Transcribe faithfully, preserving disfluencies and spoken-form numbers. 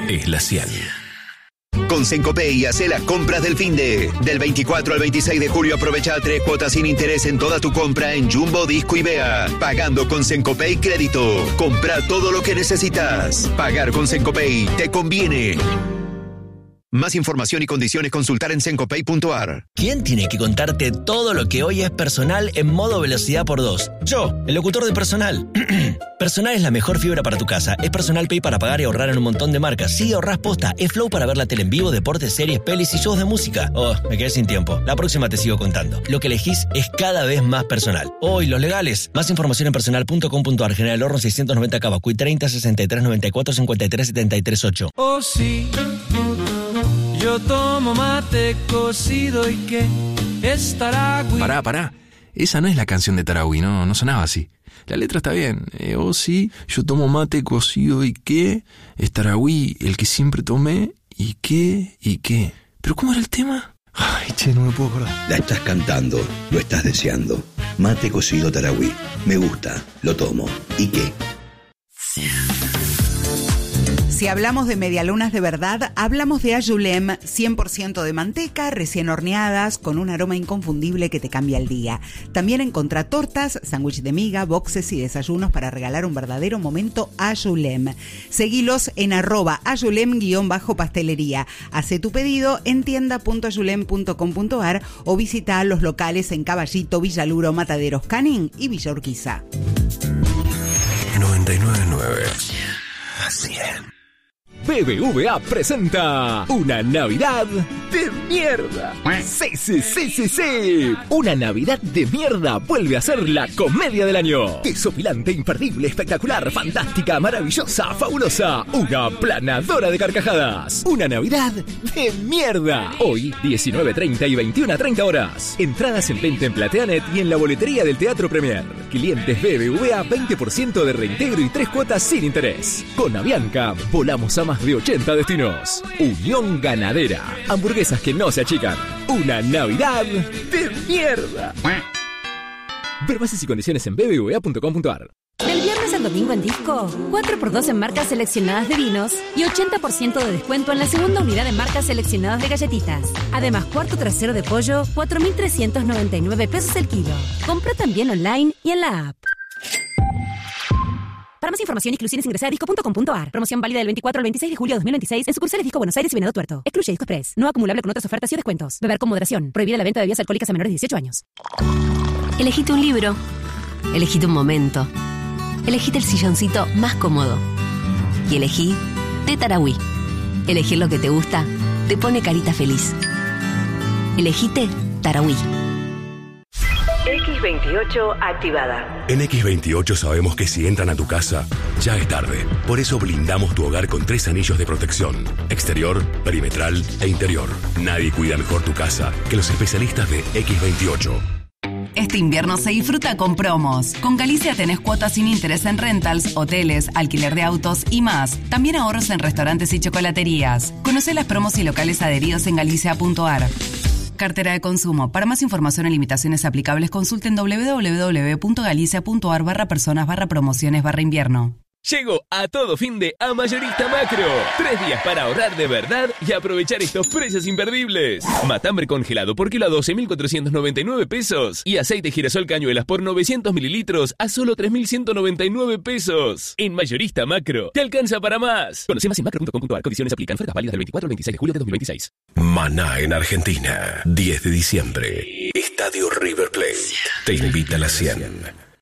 es la cien. Con Sencopay hace las compras del finde. Del veinticuatro al veintiséis de julio aprovecha tres cuotas sin interés en toda tu compra en Jumbo, Disco y Bea. Pagando con Sencopay Crédito. Compra todo lo que necesitas. Pagar con Sencopay te conviene. Más información y condiciones consultar en sencopay punto a r. ¿Quién tiene que contarte todo lo que hoy es Personal en modo velocidad por dos? Yo, el locutor de Personal. Personal es la mejor fibra para tu casa. Es Personal Pay para pagar y ahorrar en un montón de marcas. Sí, ahorrás posta. Es Flow para ver la tele en vivo, deportes, series, pelis y shows de música. Oh, me quedé sin tiempo. La próxima te sigo contando. Lo que elegís es cada vez más personal. Hoy, los legales. Más información en personal punto com punto a r. General Horno seiscientos noventa Cavacuy treinta sesenta y tres noventa y cuatro cincuenta y tres setenta y tres ocho. Oh, sí. Yo tomo mate cocido y que es Taragüí. Pará, pará. Esa no es la canción de Taragüí, no, no sonaba así. La letra está bien. Eh, oh sí, yo tomo mate cocido y qué es Taragüí, el que siempre tomé y qué y qué. ¿Pero cómo era el tema? Ay, che, no me puedo acordar. La estás cantando, lo estás deseando. Mate cocido Taragüí. Me gusta, lo tomo. ¿Y qué? Si hablamos de medialunas de verdad, hablamos de Ayulem, cien por ciento de manteca, recién horneadas, con un aroma inconfundible que te cambia el día. También encontrá tortas, sándwich de miga, boxes y desayunos para regalar un verdadero momento Ayulem. Seguilos en arroba ayulem-pastelería. Hacé tu pedido en tienda punto ayulem punto com punto a r o visita los locales en Caballito, Villaluro, Mataderos, Canning y Villa Urquiza. noventa y nueve punto nueve. cien. B B V A presenta una Navidad de mierda. Sí, sí, sí, sí, sí. Una Navidad de mierda vuelve a ser la comedia del año. Desopilante, imperdible, espectacular, fantástica, maravillosa, fabulosa. Una planadora de carcajadas. Una Navidad de mierda. Hoy, diecinueve treinta y veintiuna treinta horas. Entradas en venta en Plateanet y en la boletería del Teatro Premier. Clientes B B V A, veinte por ciento de reintegro y tres cuotas sin interés. Con Avianca, volamos a más de ochenta destinos. Unión Ganadera. Hamburguesas que no se achican. Una Navidad de mierda. Ver bases y condiciones en b b v a punto com punto a r. Del viernes al domingo en Disco, cuatro por dos en marcas seleccionadas de vinos y ochenta por ciento de descuento en la segunda unidad de marcas seleccionadas de galletitas. Además, cuarto trasero de pollo, cuatro mil trescientos noventa y nueve pesos el kilo. Compra también online y en la app. Para más información y exclusiones ingresa a disco punto com punto a r. Promoción válida del veinticuatro al veintiséis de julio de dos mil veintiséis en sucursales Disco Buenos Aires y Venado Tuerto. Excluye Disco Express. No acumulable con otras ofertas y descuentos. Beber con moderación. Prohibida la venta de bebidas alcohólicas a menores de dieciocho años. Elegite un libro. Elegite un momento. Elegite el silloncito más cómodo. Y elegí de Taragüí. Elegir lo que te gusta te pone carita feliz. Elegite Taragüí. equis veintiocho activada. En equis veintiocho sabemos que si entran a tu casa, ya es tarde. Por eso blindamos tu hogar con tres anillos de protección: exterior, perimetral e interior. Nadie cuida mejor tu casa que los especialistas de equis veintiocho. Este invierno se disfruta con promos. Con Galicia tenés cuotas sin interés en rentals, hoteles, alquiler de autos y más. También ahorros en restaurantes y chocolaterías. Conocé las promos y locales adheridos en galicia punto a r. Cartera de consumo. Para más información y limitaciones aplicables, consulten doble u doble u doble u punto galicia punto a r barra personas barra promociones barra invierno. Llegó a todo fin de a Mayorista Macro. Tres días para ahorrar de verdad y aprovechar estos precios imperdibles. Matambre congelado por kilo a doce mil cuatrocientos noventa y nueve pesos. Y aceite girasol cañuelas por novecientos mililitros a solo tres mil ciento noventa y nueve pesos. En Mayorista Macro, te alcanza para más. Conoce más en macro punto com punto a r. Condiciones aplican. Ofertas válidas del veinticuatro al veintiséis de julio de dos mil veintiséis. Maná en Argentina. diez de diciembre. Estadio River Plate. Te invita a la cien.